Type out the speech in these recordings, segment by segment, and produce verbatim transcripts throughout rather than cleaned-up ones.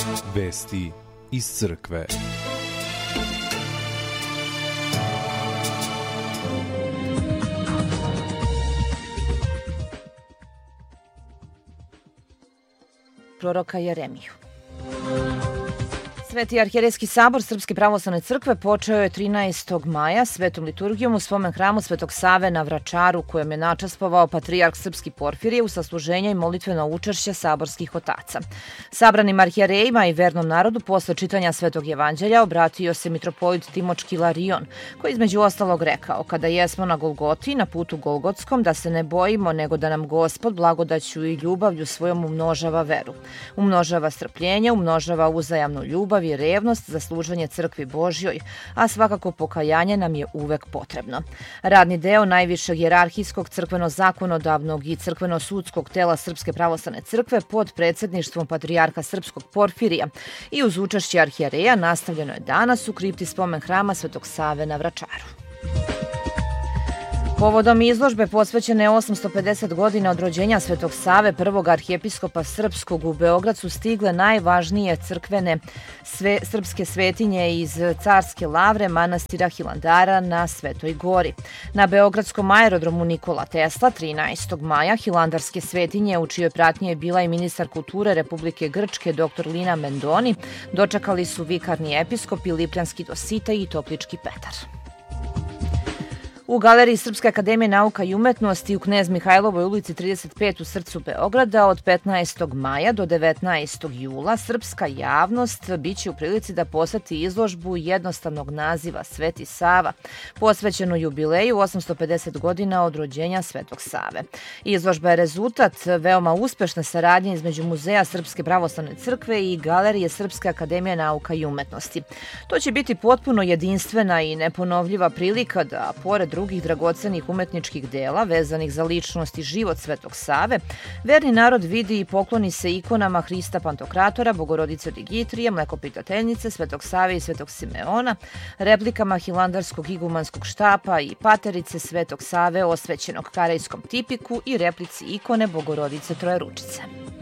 Vesti iz crkve. Proroka Jeremiju. Sveti arhijerejski sabor Srpske pravoslavne crkve počeo je trinaestog maja svetom liturgijom u spomen hramu Svetog Save na Vračaru, kojem je načastvovao patrijarh Srpski Porfirije u sasluženja i molitveno učešće saborskih otaca. Sabranim arhijerejima i vernom narodu posle čitanja Svetog evanđelja obratio se mitropolit Timočki Ilarion, koji između ostalog rekao: kada jesmo na Golgoti, na putu Golgotskom, da se ne bojimo, nego da nam Gospod blagodaću i ljubavlju svojom umnožava veru, umnožava strpljenje, umnožava uzajamnu ljubav i revnost za služenje crkvi Božjoj, a svakako pokajanje nam je uvek potrebno. Radni deo najvišeg jerarhijskog crkveno-zakonodavnog i crkveno-sudskog tela Srpske pravoslavne crkve pod predsjedništvom patrijarha Srpskog Porfirija i uz učešće arhijereja nastavljeno je danas u kripti spomen hrama Svetog Save na Vračaru. Povodom izložbe posvećene osamsto pedeset godina od rođenja Svetog Save, prvog arhijepiskopa srpskog, u Beograd su stigle najvažnije crkvene sve, srpske svetinje iz carske lavre manastira Hilandara na Svetoj Gori. Na beogradskom aerodromu Nikola Tesla trinaestog maja hilandarske svetinje, u čijoj pratnji je bila i ministar kulture Republike Grčke dr Lina Mendoni, dočekali su vikarni episkop i lipljanski Dositej i Toplički Petar. U galeriji Srpske akademije nauka i umetnosti u Knez Mihajlovoj ulici trideset pet u srcu Beograda od petnaestog maja do devetnaestog jula srpska javnost biće u prilici da poseti izložbu jednostavnog naziva Sveti Sava, posvećenu jubileju osamsto pedeset godina od rođenja Svetog Save. Izložba je rezultat veoma uspešne saradnje između Muzeja Srpske pravoslavne crkve i galerije Srpske akademije nauka i umetnosti. To će biti potpuno jedinstvena i neponovljiva prilika da, pored drugih dragocenih umetničkih dela vezanih za ličnost i život Svetog Save, verni narod vidi i pokloni se ikonama Hrista Pantokratora, Bogorodice Digitrije, Mlekopitateljnice, Svetog Save i Svetog Simeona, replikama hilandarskog igumanskog štapa i paterice Svetog Save osvećenog karejskom tipiku i replici ikone Bogorodice Trojeručice.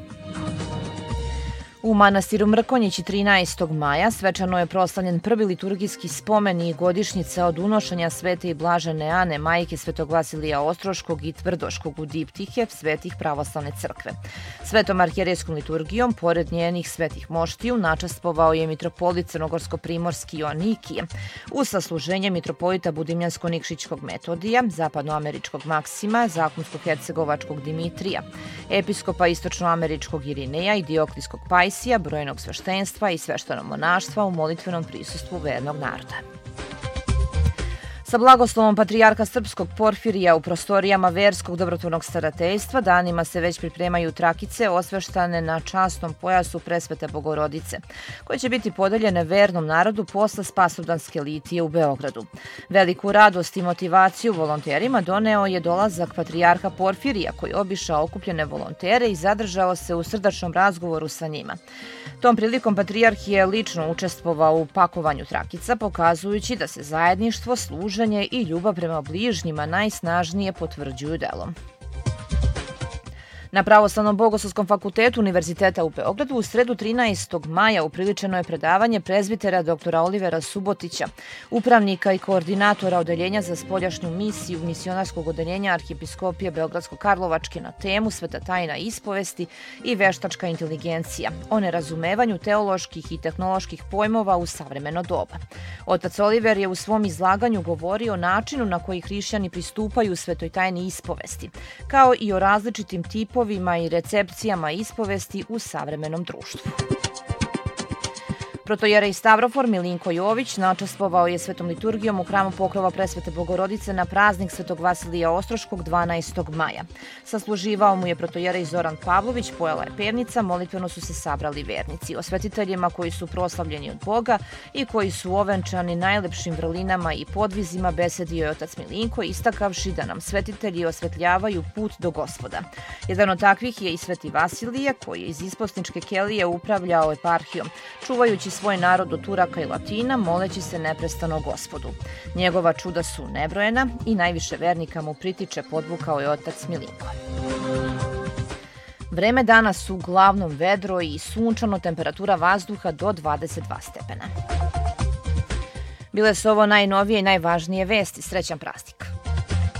U manastiru Mrkonjići trinaestog maja svečano je proslavljen prvi liturgijski spomen i godišnjica od unošenja Svete i Blažene Ane, majke Svetog Vasilija Ostroškog i Tvrdoškog u diptihe Svetih pravoslavne crkve. Svetom arhijerejskom liturgijom, pored njenih svetih moštiju, načastvovao je mitropolit Crnogorsko-primorski Joannikije, uz sasluženje mitropolita Budimljansko-Nikšićkog Metodija, zapadnoameričkog Maksima, zakonsko-hercegovačkog Dimitrija, episkopa istočnoameričkog Irineja i Dioklijskog Pajsa, brojnog sveštenstva i sveštenog monaštva u molitvenom prisustvu vernog naroda. Sa blagoslovom patrijarha Srpskog Porfirija u prostorijama verskog dobrotvornog starateljstva danima se već pripremaju trakice osveštane na časnom pojasu Presvete Bogorodice, koje će biti podeljene vernom narodu posle Spasovdanske litije u Beogradu. Veliku radost i motivaciju volonterima doneo je dolazak patrijarha Porfirija, koji obišao okupljene volontere i zadržao se u srdačnom razgovoru sa njima. Tom prilikom patrijarh je lično učestvovao u pakovanju trakica, pokazujući da se zajedništvo, služenje i ljubav prema bližnjima najsnažnije potvrđuju delom. Na Pravoslavnom bogoslovskom fakultetu Univerziteta u Beogradu u sredu trinaestog maja upriličeno je predavanje prezbitera doktora Olivera Subotića, upravnika i koordinatora Odeljenja za spoljašnju misiju misionarskog odeljenja Arhijepiskopije Beogradsko-Karlovačke na temu Sveta tajna ispovesti i veštačka inteligencija, o nerazumevanju teoloških i tehnoloških pojmova u savremeno doba. Otac Oliver je u svom izlaganju govorio o načinu na koji hrišćani pristupaju Svetoj tajni ispovesti, kao i o različitim tipovima i recepcijama ispovesti u savremenom društvu. Protojerej Stavrofor Milinko Jović načastvovao je svetom liturgijom u hramu Pokrova Presvete Bogorodice na praznik Svetog Vasilija Ostroškog dvanaestog maja. Sasluživao mu je protojerej Zoran Pavlović, pojela je pevnica, molitveno su se sabrali vernici. O svetiteljima koji su proslavljeni od Boga i koji su ovenčani najlepšim vrlinama i podvizima besedio je otac Milinko, istakavši da nam svetitelji osvetljavaju put do Gospoda. Jedan od takvih je i Sveti Vasilije, koji je iz isposničke kelije upravljao eparhijom, čuvajući svoj narod od Turaka i Latina, moleći se neprestano Gospodu. Njegova čuda su nebrojena i najviše vernika mu pritiče, podvukao je otac Milinko. Vreme danas uglavnom vedro i sunčano, temperatura vazduha do dvadeset dva stepena. Bile su ovo najnovije i najvažnije vesti. Srećan praznik.